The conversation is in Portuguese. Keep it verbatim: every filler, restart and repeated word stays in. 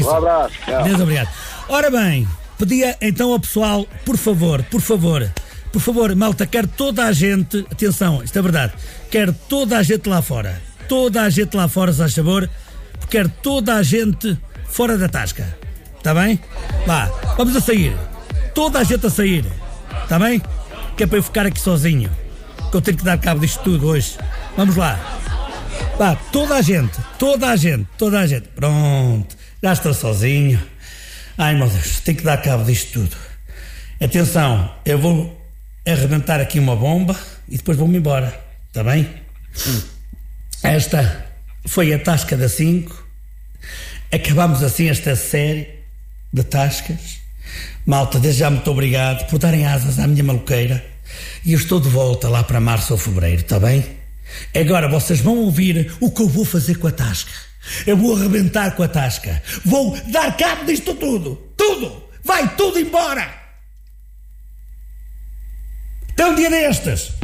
Um abraço. Deus obrigado. Ora bem, pedia então ao pessoal, por favor, por favor, por favor, malta, quero toda a gente, atenção, isto é verdade, quero toda a gente lá fora, toda a gente lá fora, se faz favor, quero toda a gente fora da tasca, está bem? Vá, vamos a sair, toda a gente a sair, está bem? Que é para eu ficar aqui sozinho, que eu tenho que dar cabo disto tudo hoje. Vamos lá. Vá, toda a gente, toda a gente, toda a gente, pronto, já estou sozinho. Ai meu Deus, tenho que dar cabo disto tudo. Atenção, eu vou arrebentar aqui uma bomba e depois vou-me embora, está bem? Esta foi a Tasca da cinco. Acabamos assim esta série de tascas. Malta, desde já muito obrigado por darem asas à minha maluqueira. E eu estou de volta lá para março ou fevereiro, está bem? Agora vocês vão ouvir o que eu vou fazer com a tasca. Eu vou arrebentar com a tasca. Vou dar cabo disto tudo. Tudo. Vai tudo embora. Até um dia destes.